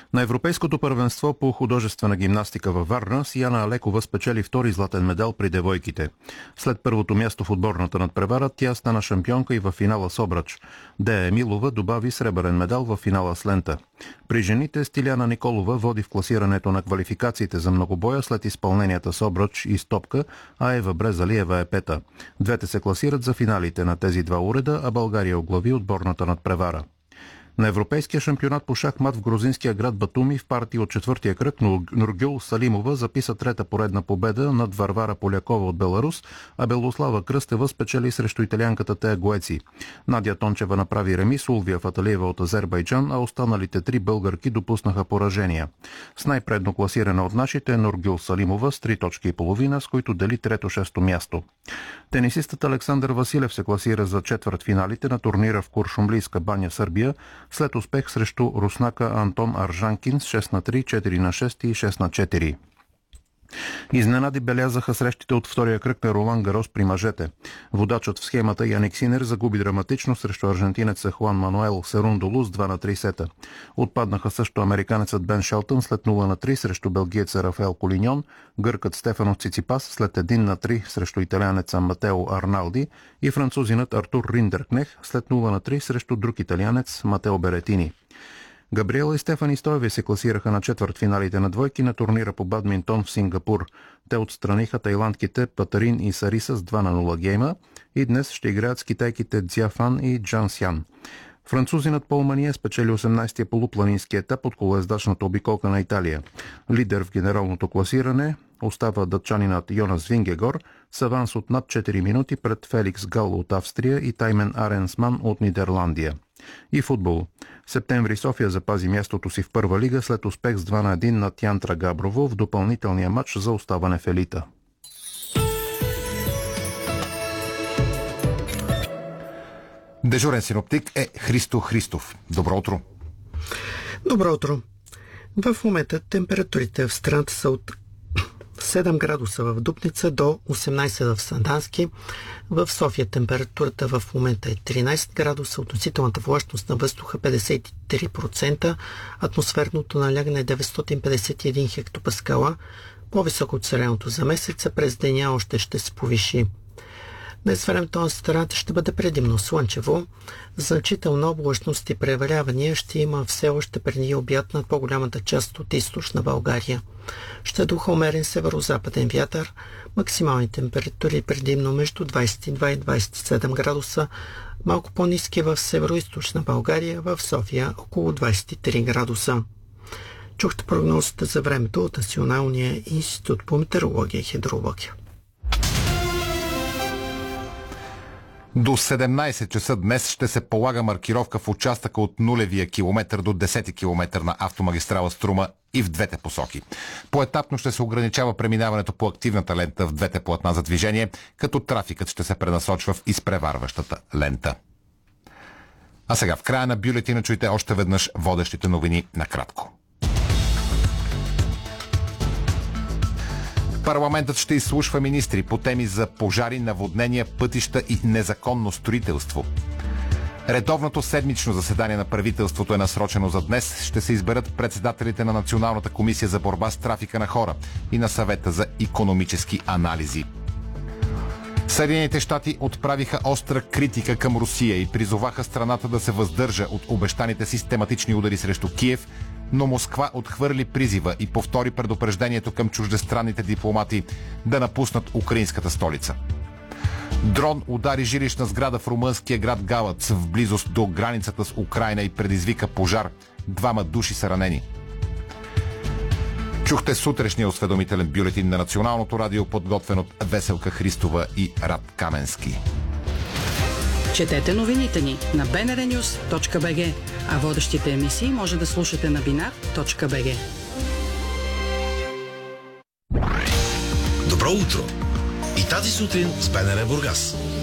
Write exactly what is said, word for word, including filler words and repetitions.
На Европейското първенство по художествена гимнастика във Варна Сияна Алекова спечели втори златен медал при девойките. След първото място в отборната надпревара, тя стана шампионка и във финала с обръч. Дея Емилова добави сребърен медал във финала с лента. При жените Стиляна Николова води в класирането на квалификациите за многобоя след изпълненията с обръч и стопка, а Ева Брезалиева е пета. Двете се класират за финалите на тези два уреда, а България оглави отборната надпревара. На Европейския шампионат по шахмат в грузинския град Батуми в партия от четвъртия кръг Нургюл Салимова записа трета поредна победа над Варвара Полякова от Беларус, а Белослава Кръстева спечели срещу италианката Тея Гоеци. Надя Тончева направи ремис, Улвия Фаталиева от Азербайджан, а останалите три българки допуснаха поражения. С най-предно класирана от нашите е Нургюл Салимова с три точки и половина, с които дели трето-шесто място. Тенисистът Александър Василев се класира за четвъртфиналите на турнира в Куршумлийска баня, Сърбия, след успех срещу руснака Антон Аржанкин с шест на три, четири на шест и шест на четири. Изненади белязаха срещите от втория кръг на Ролан Гарос при мъжете. Водачът в схемата Яник Синер загуби драматично срещу аржентинеца Хуан Мануел Серундолу с два на три сета. Отпаднаха също американецът Бен Шелтън след нула на три срещу белгиеца Рафаел Колиньон, гъркът Стефанос Циципас след един на три срещу италианеца Матео Арналди и французинът Артур Риндеркнех след нула на три срещу друг италианец Матео Беретини. Габриела и Стефани Стоеви се класираха на четвъртфиналите на двойки на турнира по бадминтон в Сингапур. Те отстраниха тайландките Патарин и Сариса с два на нула гейма и днес ще играят с китайките Цзяфан и Джан Сян. Французинът Пол Мание спечели осемнайсетия полупланински етап от колоездачната обиколка на Италия. Лидер в генералното класиране остава датчанинът Йонас Вингегор с аванс от над четири минути пред Феликс Гал от Австрия и Таймен Аренсман от Нидерландия. И футбол. Септември София запази мястото си в първа лига след успех с два на един над Янтра Габрово в допълнителния матч за оставане в елита. Дежурен синоптик е Христо Христов. Добро утро! Добро утро! В момента температурите в страната са от седем градуса в Дупница до осемнайсет в Сандански. В София температурата в момента е тринайсет градуса, относителната влажност на въздуха петдесет и три процента, атмосферното налягане е деветстотин петдесет и един хектопаскала, по-високо от средното за месеца, през деня още ще се повиши. Днес времето на страната ще бъде предимно слънчево. Значителна облачност и превалявания ще има все още преди обяд над по-голямата част от източна България. Ще духа умерен северо-западен вятър, максимални температури предимно между двайсет и два и двайсет и седем градуса, малко по-ниски в северо-източна България, в София около двайсет и три градуса. Чухте прогнозата за времето от Националния институт по метеорология и хидрология. До седемнайсет часа днес ще се полага маркировка в участъка от нулевия километър до десети километър на автомагистрала Струма и в двете посоки. Поетапно ще се ограничава преминаването по активната лента в двете платна за движение, като трафикът ще се пренасочва в изпреварващата лента. А сега в края на бюлетина чуйте още веднъж водещите новини накратко. Парламентът ще изслушва министри по теми за пожари, наводнения, пътища и незаконно строителство. Редовното седмично заседание на правителството е насрочено за днес. Ще се изберат председателите на Националната комисия за борба с трафика на хора и на съвета за икономически анализи. Съединените щати отправиха остра критика към Русия и призоваха страната да се въздържа от обещаните систематични удари срещу Киев, но Москва отхвърли призива и повтори предупреждението към чуждестранните дипломати да напуснат украинската столица. Дрон удари жилищна сграда в румънския град Галац в близост до границата с Украйна и предизвика пожар. Двама души са ранени. Чухте сутрешния осведомителен бюлетин на Националното радио, подготвен от Веселка Христова и Рад Каменски. Четете новините ни на би ен ар нюз точка би джи, а водещите емисии може да слушате на бинар точка би джи. Добро утро! И тази сутрин с БНР Бургас.